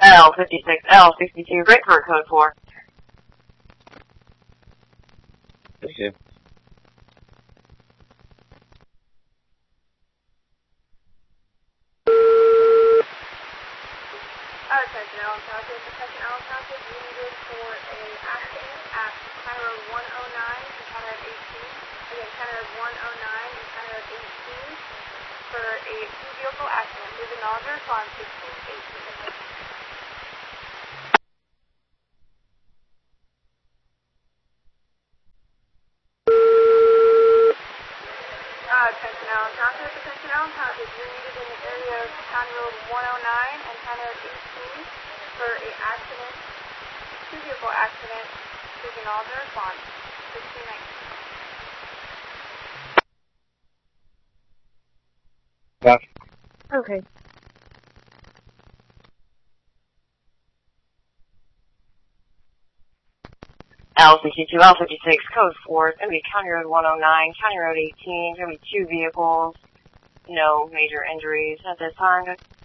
L56L62, Grapefruit code 4. Thank you. Attention Allen Township, attention Allen Township, you needed for a accident at County Road 109 and County Road 18. Again, County Road 109 and County Road 18 for a two-vehicle accident. Please acknowledge your response, 1618. Attention Allen Township, you're needed in the area of County Road 109 and County Road 18 for a accident, two-vehicle accident. Please acknowledge your response, 1619. Back. Okay. L62, L56, code 4. It's going to be County Road 109, County Road 18. It's going to be two vehicles. No major injuries at this time.